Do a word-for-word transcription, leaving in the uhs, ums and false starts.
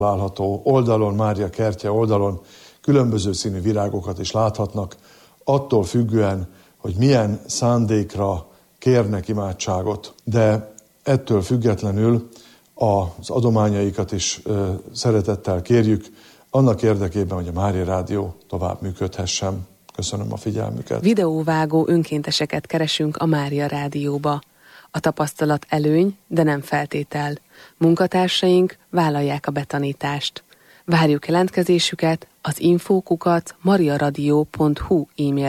található oldalon, Mária kertje oldalon különböző színű virágokat is láthatnak, attól függően, hogy milyen szándékra kérnek imádságot. De ettől függetlenül az adományaikat is szeretettel kérjük, annak érdekében, hogy a Mária Rádió tovább működhessen. Köszönöm a figyelmüket. Videóvágó önkénteseket keresünk a Mária Rádióba. A tapasztalat előny, de nem feltétel. Munkatársaink vállalják a betanítást. Várjuk jelentkezésüket az info kukac mariaradio pont hu e-mail